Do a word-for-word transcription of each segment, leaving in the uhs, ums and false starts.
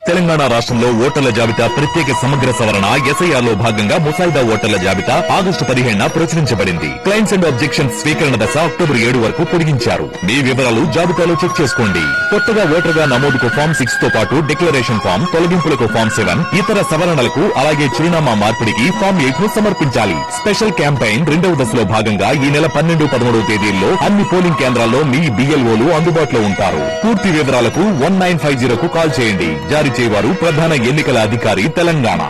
తెలంగాణ రాష్ట్రంలో ఓటర్ల జాబితా ప్రత్యేక సమగ్ర సవరణ ఎస్ఐఆర్ లో భాగంగా ముసాయిదా ఓటర్ల జాబితా ఆగస్టు పదిహేడున ప్రచురించబడింది. క్లైమ్స్ అండ్ ఆబ్జెక్షన్స్ స్వీకరణ దశ అక్టోబర్ ఏడు వరకు పొడిగించారు. మీ వివరాలు జాబితాలో చెక్ చేసుకోండి. కొత్తగా ఓటర్ గా నమోదుకు ఫామ్ సిక్స్ తో పాటు డిక్లరేషన్ ఫామ్, తొలగింపులకు ఫామ్ సెవెన్, ఇతర సవరణలకు అలాగే చిరునామా మార్పిడికి ఫామ్ ఎయిట్ ను సమర్పించాలి. స్పెషల్ క్యాంపెయిన్ రెండవ దశలో భాగంగా ఈ నెల పన్నెండు పదమూడవ తేదీల్లో అన్ని పోలింగ్ కేంద్రాల్లో మీ బిఎల్ఓలు అందుబాటులో ఉంటారు. పూర్తి వివరాలకు వన్ నైన్ ఫైవ్ జీరోకు కాల్ చేయండి. జారీ చేయవారు ప్రధాన ఎన్నికల అధికారి తెలంగాణ.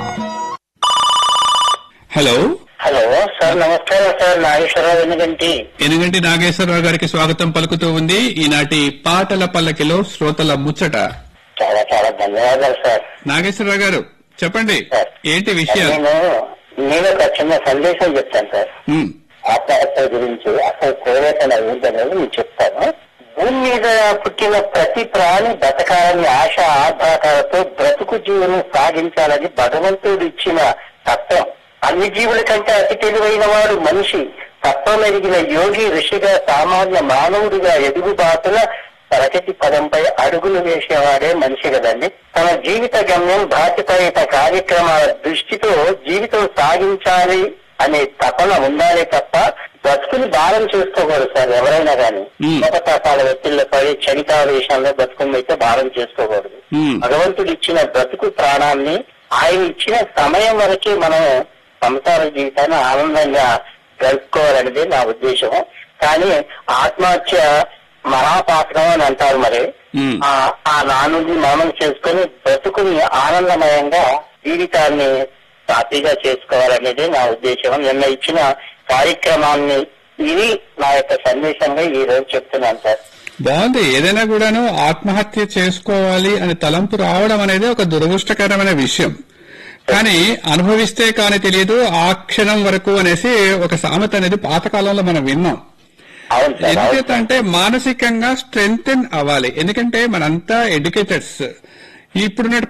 హలో హలో సార్, నమస్కారం సార్. నాగేశ్వరరావు ఎనుగంటి ఎనుగంటి నాగేశ్వరరావు గారికి స్వాగతం పలుకుతూ ఉంది ఈనాటి పాటల పల్లకిలో శ్రోతల ముచ్చట. చాలా చాలా ధన్యవాదాలు సార్. నాగేశ్వరరావు గారు చెప్పండి, సార్, ఏంటి విషయాలు? నేను నేను ఒక చిన్న సందేశం చెప్తాను సార్. ఉమ్, ఆత్మహత్య గురించి అసలు కోరేతన ఏంటనేది నేను చెప్తాను. భూమి మీద పుట్టిన ప్రతి ప్రాణి బతకాలని ఆశ ఆధారాలతో బ్రతుకు జీవనం సాగించాలని భగవంతుడు ఇచ్చిన తత్వం. అన్ని జీవుల కంటే అతి తెలివైన వాడు మనిషి. తత్వం ఎదిగిన యోగి ఋషిగా సామాన్య మానవుడిగా ఎదుగుబాటుల ప్రగతి పదంపై అడుగులు వేసేవాడే మనిషి కదండి. తన జీవిత గమ్యం బాధ్యతాయుత కార్యక్రమాల దృష్టితో జీవితం సాగించాలి అనే తపన ఉండాలే తప్ప బతుకుని భారం చేసుకోకూడదు సార్. ఎవరైనా కానీ కోపతాపాల ఒత్తిళ్ల పడి క్షణికావేశంలో బతుకుని అయితే భారం చేసుకోకూడదు. భగవంతుడు ఇచ్చిన బ్రతుకు ప్రాణాన్ని ఆయన ఇచ్చిన సమయం వరకే మనం సంసార జీవితాన్ని ఆనందంగా గడుపుకోవాలనేది నా ఉద్దేశం. కానీ ఆత్మహత్య మహాపాతకం అని అంటారు. మరి ఆ నానుడిని మౌనం చేసుకుని బ్రతుకుని ఆనందమయంగా జీవితాన్ని హ్యాపీగా చేసుకోవాలనేది నా ఉద్దేశం. నిన్న ఇచ్చిన కార్యక్రమాన్ని ఇది నా యొక్క సందేశంగా ఈ రోజు చెప్తున్నాను సార్. బాగుంది. ఏదైనా కూడాను ఆత్మహత్య చేసుకోవాలి అని తలంపు రావడం అనేది ఒక దురదృష్టకరమైన విషయం. కానీ అనుభవిస్తే కానీ తెలియదు ఆ క్షణం వరకు అనేసి ఒక సామెత అనేది పాతకాలంలో మనం విన్నాం. ఎందుకంటే మానసికంగా స్ట్రెంగ్తెన్ అవ్వాలి. ఎందుకంటే మనంతా ఎడ్యుకేటెడ్స్. ఇప్పుడున్న